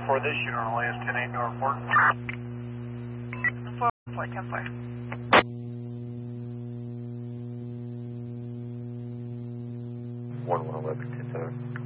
for this unit only is 10-8 Northport. Flight 10-5. 1111, 10-7.